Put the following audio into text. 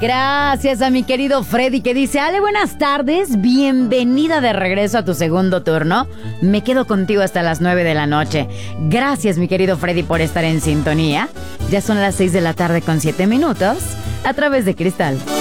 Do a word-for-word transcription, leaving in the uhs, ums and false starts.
Gracias a mi querido Freddy que dice: Ale, buenas tardes, bienvenida de regreso a tu segundo turno. Me quedo contigo hasta las nueve de la noche. Gracias, mi querido Freddy, por estar en sintonía. Ya son las seis de la tarde con siete minutos a través de Cristal.